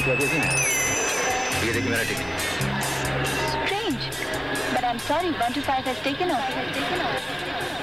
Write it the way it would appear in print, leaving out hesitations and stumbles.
क्या देखी ना? ये देखिए मेरा ticket. Strange. But I'm sorry, 125 has taken off.